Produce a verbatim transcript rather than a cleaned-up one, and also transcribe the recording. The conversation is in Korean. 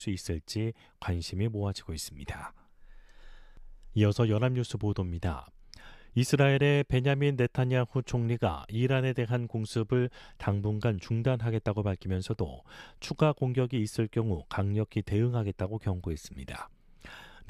수 있을지 관심이 모아지고 있습니다. 이어서 연합뉴스 보도입니다. 이스라엘의 베냐민 네타냐후 총리가 이란에 대한 공습을 당분간 중단하겠다고 밝히면서도 추가 공격이 있을 경우 강력히 대응하겠다고 경고했습니다.